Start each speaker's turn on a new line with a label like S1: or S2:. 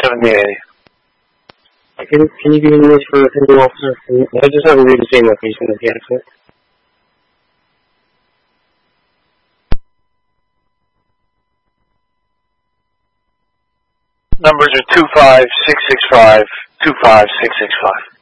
S1: 1780.
S2: Can you give me names for attending officer? I just have to read the same location as the accident.
S1: Numbers are 25665, 25665.